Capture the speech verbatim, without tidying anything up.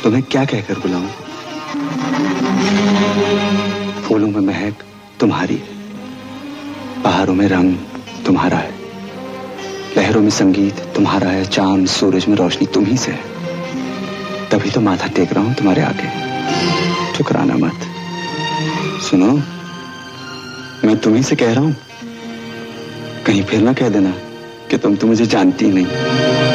तुम्हें क्या कहकर बुलाऊं? फूलों में महक तुम्हारी, पहाड़ों में रंग तुम्हारा है, लहरों में संगीत तुम्हारा है, चांद सूरज में रोशनी तुम ही से है। तभी तो माथा टेक रहा हूं तुम्हारे आगे, ठुकराना मत। सुनो, मैं तुम्ही से कह रहा हूं, कहीं फिर ना कह देना कि तुम तो मुझे जानती ही नहीं।